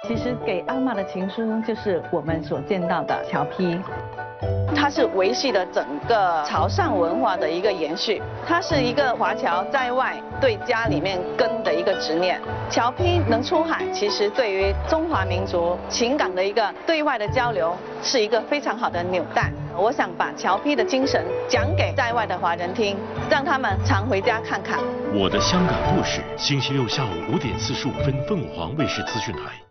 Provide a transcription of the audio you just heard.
其实给阿嬷的情书就是我们所见到的侨批。它是维系了整个潮汕文化的一个延续，它是一个华侨在外对家里面根的一个执念。侨批能出海，其实对于中华民族情感的一个对外的交流，是一个非常好的纽带。我想把侨批的精神讲给在外的华人听，让他们常回家看看。 我的香港故事，星期六下午5点45分，凤凰卫视资讯台。